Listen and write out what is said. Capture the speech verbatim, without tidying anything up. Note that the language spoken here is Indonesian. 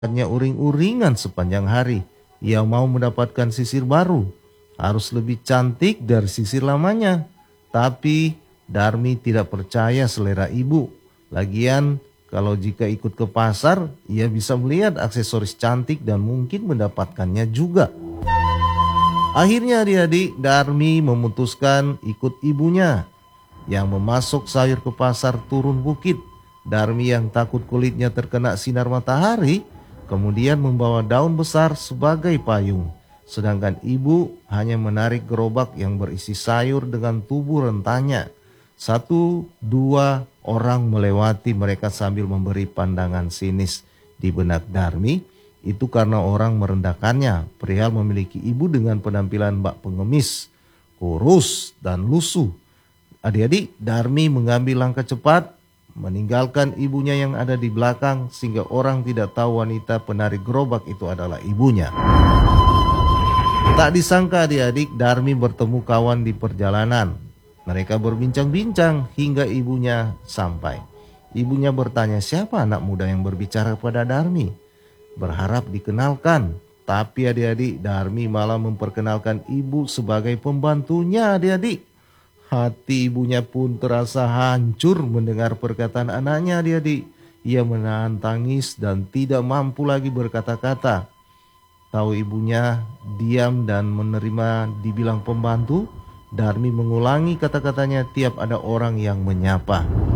hanya uring-uringan sepanjang hari. Ia mau mendapatkan sisir baru, harus lebih cantik dari sisir lamanya. Tapi Darmi tidak percaya selera ibu. Lagian kalau jika ikut ke pasar, ia bisa melihat aksesoris cantik dan mungkin mendapatkannya juga. Akhirnya adik-adik, Darmi memutuskan ikut ibunya yang memasok sayur ke pasar turun bukit. Darmi yang takut kulitnya terkena sinar matahari kemudian membawa daun besar sebagai payung. Sedangkan ibu hanya menarik gerobak yang berisi sayur dengan tubuh rentannya. Satu, dua orang melewati mereka sambil memberi pandangan sinis. Di benak Darmi, itu karena orang merendahkannya. Perihal memiliki ibu dengan penampilan bak pengemis, kurus dan lusuh. Adik-adik, Darmi mengambil langkah cepat, meninggalkan ibunya yang ada di belakang sehingga orang tidak tahu wanita penarik gerobak itu adalah ibunya. Tak disangka adik-adik, Darmi bertemu kawan di perjalanan. Mereka berbincang-bincang hingga ibunya sampai. Ibunya bertanya siapa anak muda yang berbicara pada Darmi. Berharap dikenalkan, tapi adik-adik, Darmi malah memperkenalkan ibu sebagai pembantunya adik-adik. Hati ibunya pun terasa hancur mendengar perkataan anaknya adik-adik. Ia menahan tangis dan tidak mampu lagi berkata-kata. Tahu ibunya diam dan menerima dibilang pembantu, Darmi mengulangi kata-katanya tiap ada orang yang menyapa.